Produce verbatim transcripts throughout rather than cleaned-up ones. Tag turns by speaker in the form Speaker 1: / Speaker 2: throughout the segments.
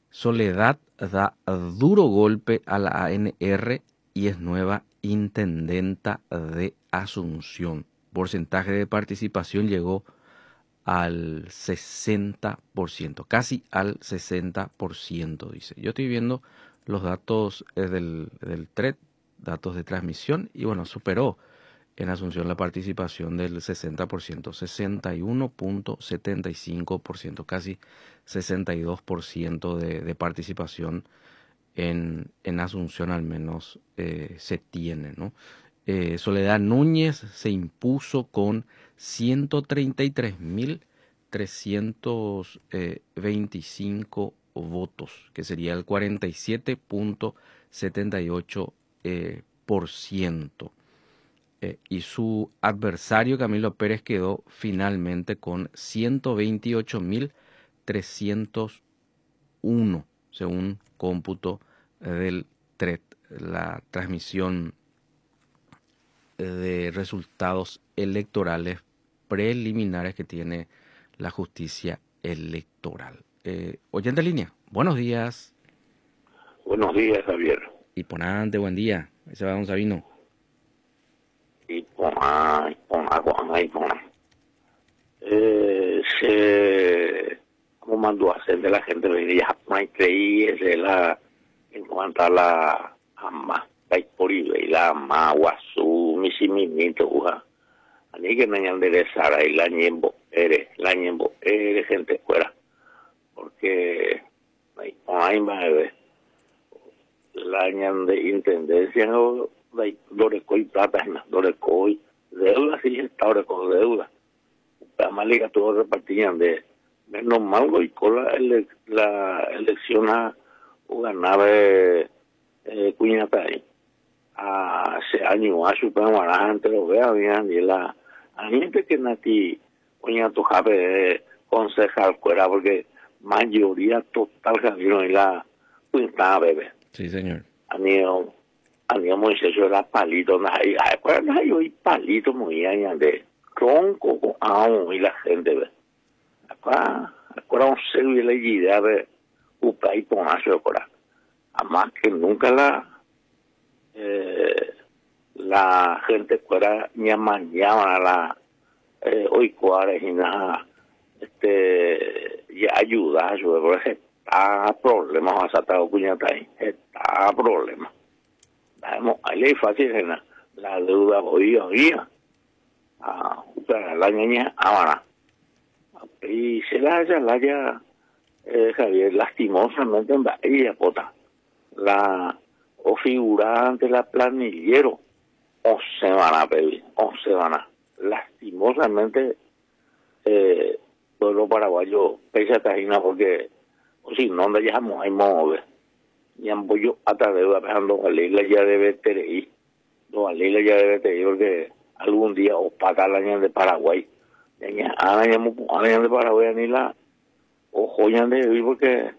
Speaker 1: Soledad da duro golpe a la A N R y es nueva intendenta de Asunción. Porcentaje de participación llegó al sesenta por ciento, casi al sesenta por ciento, dice. Yo estoy viendo los datos eh, del, del T R E T, datos de transmisión, y bueno, superó en Asunción la participación del sesenta por ciento, sesenta y uno punto setenta y cinco por ciento, casi sesenta y dos por ciento de, de participación en, en Asunción al menos eh, se tiene, ¿no? Eh, Soledad Núñez se impuso con ciento treinta y tres mil trescientos veinticinco votos, que sería el cuarenta y siete punto setenta y ocho por ciento. Eh, y su adversario Camilo Pérez quedó finalmente con ciento veintiocho mil trescientos uno, según cómputo del T R E T, la transmisión de resultados electorales preliminares que tiene la justicia electoral. Eh, oyente en línea, buenos días.
Speaker 2: Buenos días, Javier.
Speaker 1: Hiponante, buen día. Ese va Don Sabino.
Speaker 2: Hipona, hipona, hipona, hipona. Eh, se como mandó a hacer de la gente venía a creí es la en cuanto a la ama la historia y la ama guasu misiminito uja ani que no enderezar ahí la ñembo eres la ñembo eres gente fuera porque hay hay más la ñan de intendencia no de dorecoi plata no dorecoi deuda sí está ahora con deuda la maliga todos repartían de menos mal y con la, ele, la elección a ganaba eh, Cuñatay hace años a su antes lo vea bien y la a gente que nati Cuñato Jabe concejal fuera porque mayoría total Javier y la Cuñata bebé.
Speaker 1: Sí, señor.
Speaker 2: Anío anío Moisés era palito na hay hay palito muy allá de tronco con agua y la gente ve. Acá, acá un cero y la idea de un país con eso ahora. Además que nunca la eh, la gente fuera ni mañana la eh, hoy cuares y nada este ya ayuda yo por ejemplo está problema vas a estar cuñata ahí está problema vamos ahí es fácil la, la deuda hoy día ah para la niña ahora y se la haya la haya eh, Javier lastimosamente en ella pota la o figurante la planillero o se van a pedir o se van a lastimosamente eh, pueblo paraguayo pese a tajina porque o si no donde ya hay mover y han yo hasta deuda pensando que la isla ya debe tener no la isla ya debe tener porque algún día o paga la niña de Paraguay ya ahora ya de Paraguay ni la o joyan de vivir porque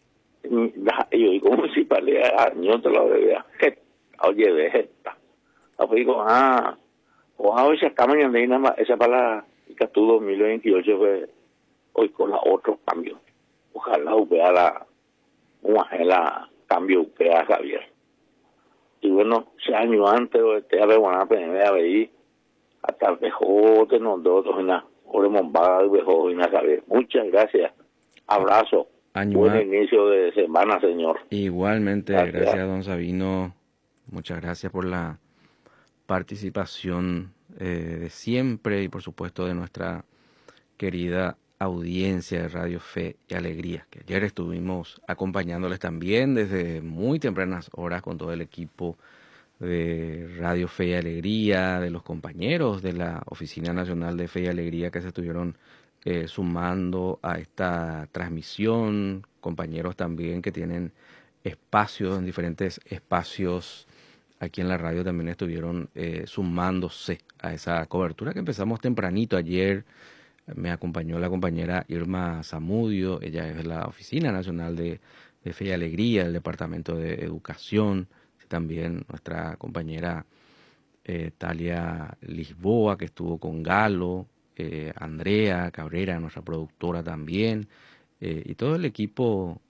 Speaker 2: yo digo municipalidad yo te lo debía oye de esta pues digo ah o a veces cambia de nada esa para que tu dos mil veintiocho fue hoy con la otros cambios ojalá hubiera la una la cambio hubiera Javier y bueno ese año antes de este ave buena pena a ver hasta el vejote nosotros en la oremos vaga el vejote en Javier muchas gracias abrazo. Año Buen a... inicio de semana, señor.
Speaker 1: Igualmente, gracias. gracias, don Sabino. Muchas gracias por la participación eh, de siempre y, por supuesto, de nuestra querida audiencia de Radio Fe y Alegría, que ayer estuvimos acompañándoles también desde muy tempranas horas con todo el equipo de Radio Fe y Alegría, de los compañeros de la Oficina Nacional de Fe y Alegría que se estuvieron Eh, sumando a esta transmisión, compañeros también que tienen espacios en diferentes espacios aquí en la radio también estuvieron eh, sumándose a esa cobertura que empezamos tempranito ayer. Me acompañó la compañera Irma Zamudio, ella es de la Oficina Nacional de, de Fe y Alegría, del Departamento de Educación, también nuestra compañera eh, Talia Lisboa, que estuvo con Galo, Eh, Andrea Cabrera, nuestra productora también, eh, y todo el equipo